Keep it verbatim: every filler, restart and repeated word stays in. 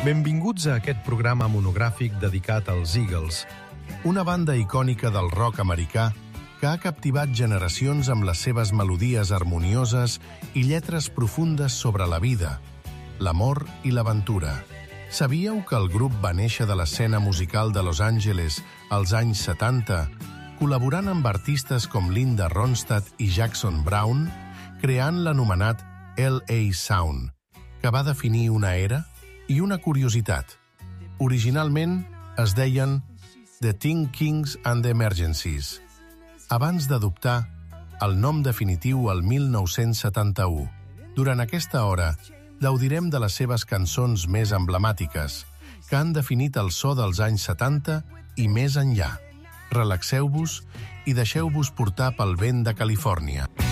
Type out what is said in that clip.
Benvinguts a aquest programa monogràfic dedicat als Eagles, una banda icònica del rock americà que ha captivat generacions amb les seves melodies harmonioses i lletres profundes sobre la vida, l'amor i l'aventura. Sabíeu que el grup va néixer de l'escena musical de Los Angeles als anys setanta, col·laborant amb artistes com Linda Ronstadt i Jackson Browne, creant l'anomenat L A Sound, que va definir una era i una curiositat. Originalment es deien The Teen Kings and the Emergencies, abans d'adoptar el nom definitiu el mil nou-cents setanta-u. Durant aquesta hora gaudirem de les seves cançons més emblemàtiques, que han definit el so dels anys setanta i més enllà. Relaxeu-vos i deixeu-vos portar pel vent de Califòrnia.